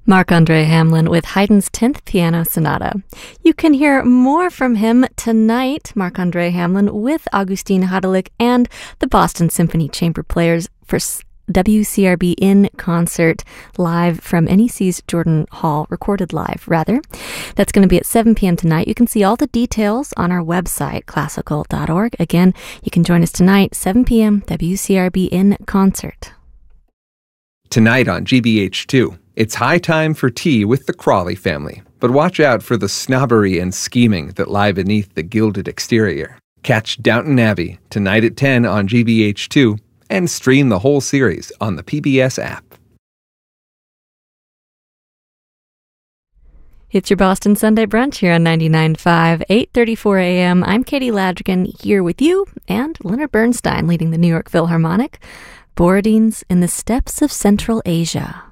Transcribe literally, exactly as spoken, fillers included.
Marc-Andre Hamelin with Haydn's tenth Piano Sonata. You can hear more from him tonight, Marc-Andre Hamelin, with Augustin Hadelich and the Boston Symphony Chamber Players for W C R B in concert, live from N E C's Jordan Hall, recorded live, rather. That's going to be at seven p.m. tonight. You can see all the details on our website, classical dot org. Again, you can join us tonight, seven p.m., W C R B in concert. Tonight on G B H two, it's high time for tea with the Crawley family, but watch out for the snobbery and scheming that lie beneath the gilded exterior. Catch Downton Abbey tonight at ten on G B H two and stream the whole series on the P B S app. It's your Boston Sunday Brunch here on ninety-nine point five, eight thirty-four a.m. I'm Katie Ladrigan here with you and Leonard Bernstein leading the New York Philharmonic. Borodins in the Steppes of Central Asia.